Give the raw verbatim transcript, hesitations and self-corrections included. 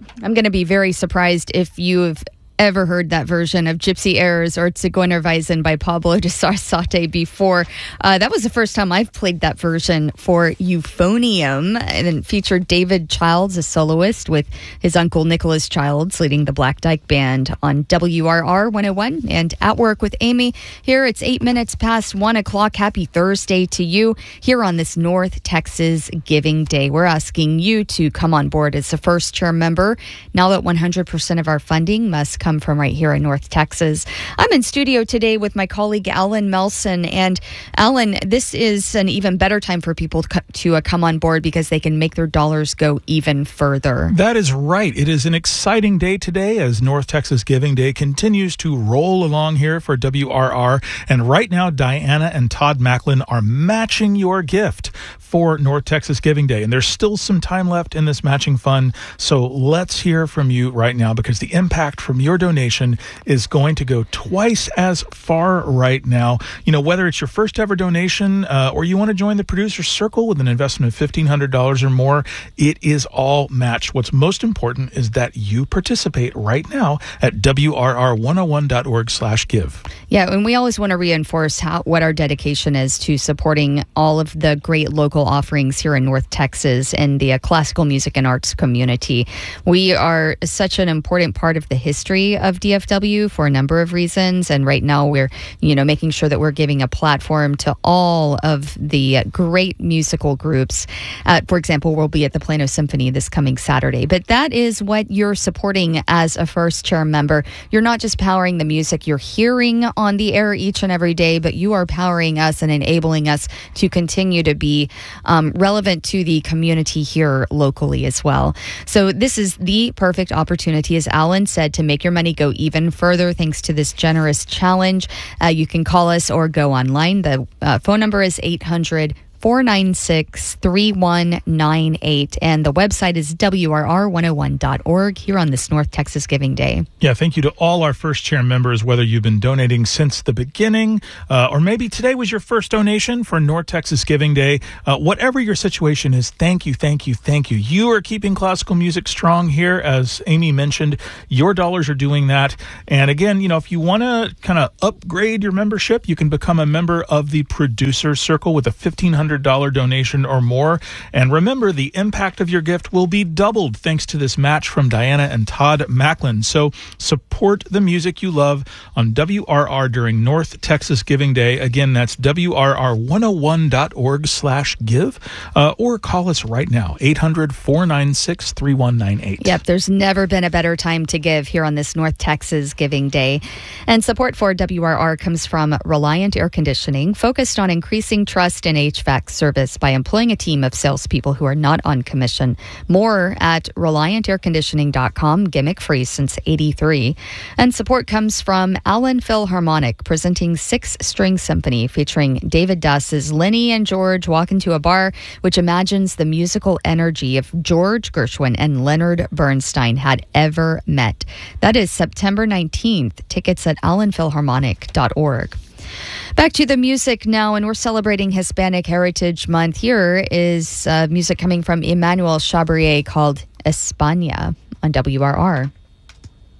I'm going to be very surprised if you've ever heard that version of Gypsy Airs or Zigeunerweisen by Pablo de Sarasate before. Uh, that was the first time I've played that version for Euphonium, and it featured David Childs, a soloist, with his uncle Nicholas Childs leading the Black Dyke Band on W R R one oh one and At Work with Amy. Here it's eight minutes past one o'clock. Happy Thursday to you here on this North Texas Giving Day. We're asking you to come on board as a first chair member now that one hundred percent of our funding must come from right here in North Texas. I'm in studio today with my colleague Alan Melson, and Alan, this is an even better time for people to, co- to uh, come on board because they can make their dollars go even further. That is right. It is an exciting day today as North Texas Giving Day continues to roll along here for W R R, and right now Diana and Todd Macklin are matching your gift for North Texas Giving Day, and there's still some time left in this matching fund, so let's hear from you right now because the impact from your donation is going to go twice as far right now. You know, whether it's your first ever donation uh, or you want to join the producer circle with an investment of fifteen hundred dollars or more, it is all matched. What's most important is that you participate right now at W R R one oh one dot org slash give. Yeah, and we always want to reinforce how what our dedication is to supporting all of the great local offerings here in North Texas and the uh, classical music and arts community. We are such an important part of the history of D F W for a number of reasons, and right now we're, you know, making sure that we're giving a platform to all of the great musical groups. Uh, for example, we'll be at the Plano Symphony this coming Saturday, but that is what you're supporting as a first chair member. You're not just powering the music you're hearing on the air each and every day, but you are powering us and enabling us to continue to be um, relevant to the community here locally as well. So this is the perfect opportunity, as Alan said, to make your money go even further thanks to this generous challenge. Uh, you can call us or go online. The uh, phone number is eight hundred, four nine six, three one nine eight, and the website is W R R one oh one dot org here on this North Texas Giving Day. Yeah, thank you to all our first chair members, whether you've been donating since the beginning uh, or maybe today was your first donation for North Texas Giving Day. Uh, whatever your situation is, thank you, thank you, thank you. You are keeping classical music strong here. As Amy mentioned, your dollars are doing that. And again, you know, if you want to kind of upgrade your membership, you can become a member of the Producer Circle with a fifteen hundred dollars donation or more. And remember, the impact of your gift will be doubled thanks to this match from Diana and Todd Macklin. So support the music you love on W R R during North Texas Giving Day. Again, that's W R R one oh one dot org slash give, uh, or call us right now, eight hundred, four nine six, three one nine eight. Yep, there's never been a better time to give here on this North Texas Giving Day. And support for W R R comes from Reliant Air Conditioning, focused on increasing trust in H V A C service by employing a team of salespeople who are not on commission. More at reliant air conditioning dot com, gimmick free since eighty-three. And support comes from Allen Philharmonic, presenting Six String Symphony, featuring David Duss's Lenny and George Walk Into a Bar, which imagines the musical energy if George Gershwin and Leonard Bernstein had ever met. That is September nineteenth. Tickets at allen philharmonic dot org. Back to the music now, and we're celebrating Hispanic Heritage Month. Here is uh, music coming from Emmanuel Chabrier called España on W R R.